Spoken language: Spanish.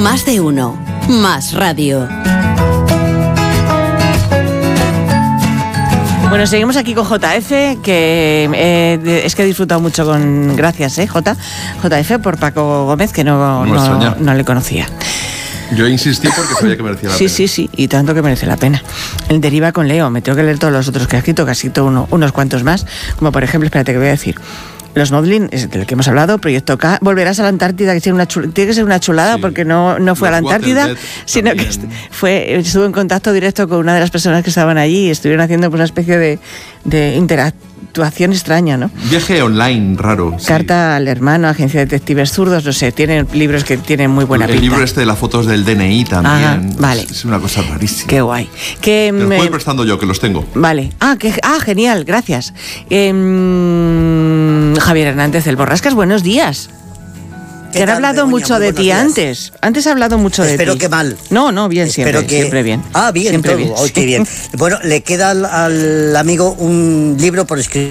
Más de uno. Más radio. Bueno, seguimos aquí con JF, que es que he disfrutado mucho con... Gracias, JF, por Paco Gómez, que no le conocía. Yo insistí porque sabía que merecía la pena. Sí, y tanto que merece la pena. El Deriva con Leo, me tengo que leer todos los otros que ha escrito, unos cuantos más, como por ejemplo, espérate que voy a decir... Los Modlin, es del que hemos hablado, Proyecto K, Volverás a la Antártida, que tiene que ser una chulada, sí, porque no fue a la Antártida, sino también. Que estuvo en contacto directo con una de las personas que estaban allí y estuvieron haciendo pues, una especie de interactuación extraña, ¿no? Viaje online raro. Carta al hermano, Agencia de Detectives Zurdos, no sé, tienen libros que tienen muy buena pinta. El libro de las fotos del DNI también. Ajá, vale. Es una cosa rarísima. Qué guay. Te los voy prestando yo, que los tengo. Vale. Genial, gracias. Javier Hernández del Borrascas, buenos días. Que han hablado mucho de ti antes. Antes ha hablado mucho de ti. Espero que mal. No, bien, siempre bien. Bien, siempre todo. Bien. Oh, qué bien. Bueno, le queda al amigo un libro por escribir